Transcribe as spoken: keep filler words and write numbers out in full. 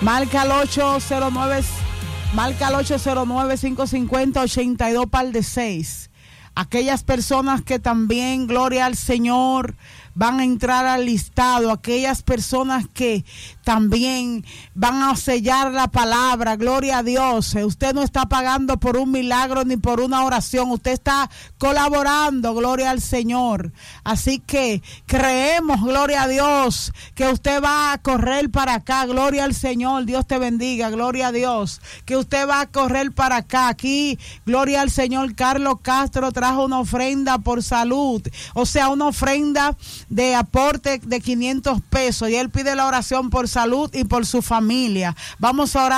Marca al ocho cero nueve, marca al ocho cero nueve, cinco cinco cero, ocho dos par de seis. Aquellas personas que también, gloria al Señor, van a entrar al listado, aquellas personas que también van a sellar la palabra, gloria a Dios. Usted no está pagando por un milagro ni por una oración, usted está colaborando, gloria al Señor. Así que creemos, gloria a Dios, que usted va a correr para acá, gloria al Señor. Dios te bendiga, gloria a Dios, que usted va a correr para acá. Aquí, gloria al Señor, Carlos Castro trajo una ofrenda por salud, o sea, una ofrenda de aporte de quinientos pesos, y él pide la oración por salud y por su familia. Vamos a orar.